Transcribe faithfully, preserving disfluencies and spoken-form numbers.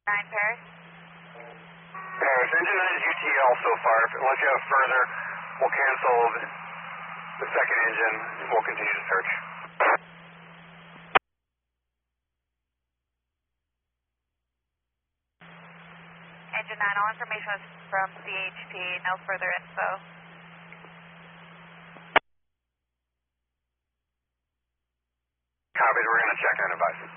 nine Paris. Paris, engine nine is U T L so far. Unless you have further, we'll cancel the, the second engine and we'll continue to search. Engine nine, all information is from C H P, no further info. Copied, we're going to check and advise.